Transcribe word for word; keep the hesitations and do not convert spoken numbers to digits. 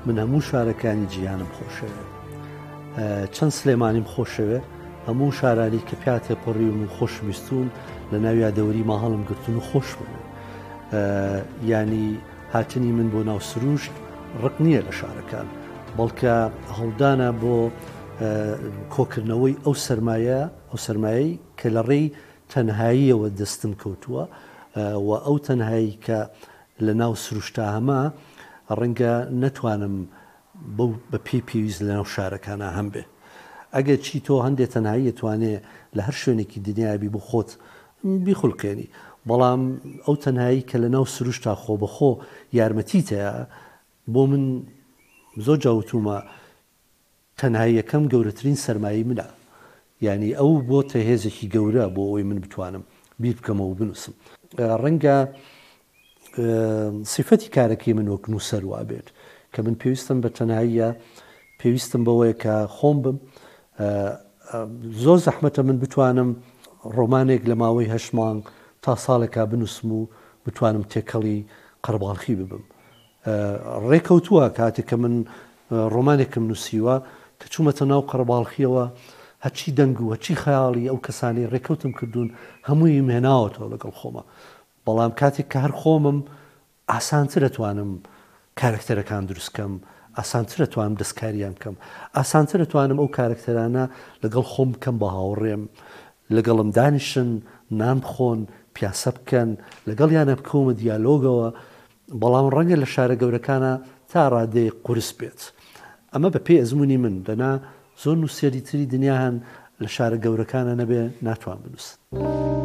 من هەموو شارەکانی جیهانم خۆشەوێ، چەند سلێمانیم خۆشەوێ، هەموو شارانی کە پیا تێپەڕیم و خۆشویستون لە ناو یادەوەری ما هەڵم گرتون و خۆش بوون. ینی هاتنی من بۆ ناو سروشت ڕق نییە لە شارەکان، بەڵکە هەڵدانە بۆ کۆکردنەوەی ئەو سەرمایە ئەو سەرمایەی کە لە ڕێی تەنهاییەوە دەستم کەوتووە و ئەو تەنهایی کە لە ناو سروشتا هەمە ڕەنگە نەتوانم بەو بە پێی پێویست لە ناو شارەکانە هەم بێ. ئەگەر چی تۆ هەندێک تەنهایی توانێ لە هەر شوێنێکی دنیابی بۆ خۆت بیخولقێنی، بەڵام ئەو تەنهایی کە لە ناو سروشتا خۆ بەخۆ یارمەتیتەیە بۆ من زۆر جاوتومە تەنهاییەکەم گەورەترین سەرمایی منە، ینی ئەو بۆ تە هێزێکی گەورە بۆ ئەوی من بتوانم بیر بکەمەوە بنووسم. ڕەنگە سیفەتی کارەکەی من وەک نووسەر وا بێت کە من پێویستم بە تەنهاییە، پێویستم بەوەیە کە خۆم بم. زۆر زەحمەتە من بتوانم ڕۆمانێک لە ماوەی هەشت مانگ تا ساڵێکا بنووسم و بتوانم تێکەڵی قەرباڵخی ببم. ڕێکەوتووە کاتێک کە من ڕۆمانێکم نووسیوە کە چوومەتە ناو قەرباڵخیەوە، هەچی دەنگ و هەچی خەیاڵی ئەو کەسانی ڕێکەوتم کردوون هەمووی مێناوەتەوە لەگەڵ خۆمە. بەڵام کاتێک کە هەر خۆمم ئاسانتر دەتوانم کارکتەرەکان دروستکەم، ئاسانتر دەتوانم دەستکاریان بکەم، ئاسانتر دەتوانم ئەو کارکتەرانە لەگەڵ خۆم بکەم بە هاوڕێم، لەگەڵم دانیشن، نان بخۆن، پیاسە بکەن، لەگەڵ یانە بکەومە دیالۆگەوە. بەڵام ڕەنگە لە شارە گەورەکانە تا ڕادەیە قورس بێت. ئەمە بە پێ ئەزمموی من دەنا زۆر نووسێری تری دنیا هەن لە شارە گەورەکانە نەبێ ناتوان بنووسن.